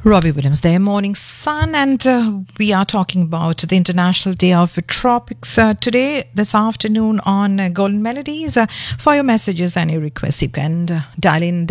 Robbie Williams there, Morning Sun, and we are talking about the International Day of the Tropics today, this afternoon on Golden Melodies. For your messages and your requests, you can dial in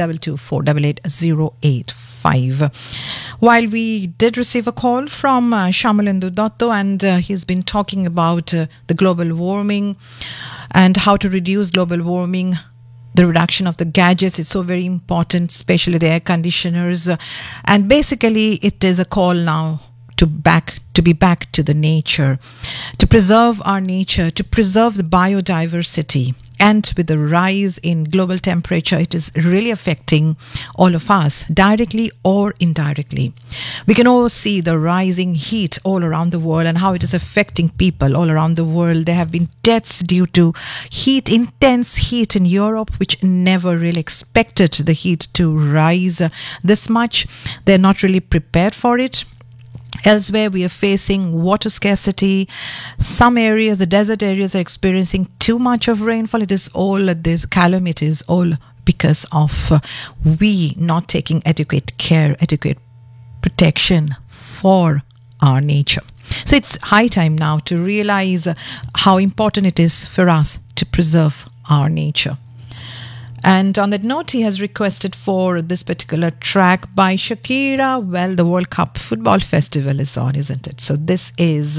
224880885. While we did receive a call from Shamalindu Dotto, and he's been talking about the global warming and how to reduce global warming. The reduction of the gadgets is so very important, especially the air conditioners. And basically, it is a call now to be back to the nature, to preserve our nature, to preserve the biodiversity. And with the rise in global temperature, it is really affecting all of us, directly or indirectly. We can all see the rising heat all around the world and how it is affecting people all around the world. There have been deaths due to heat, intense heat in Europe, which never really expected the heat to rise this much. They're not really prepared for it. Elsewhere, we are facing water scarcity. Some areas, the desert areas, are experiencing too much of rainfall. It is all this calamities, all because of we not taking adequate care, adequate protection for our nature. So it's high time now to realize how important it is for us to preserve our nature. And on that note, he has requested for this particular track by Shakira. Well, the World Cup Football Festival is on, isn't it? So this is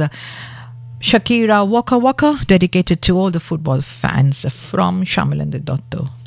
Shakira Waka Waka, dedicated to all the football fans from Shamalindu Dotto.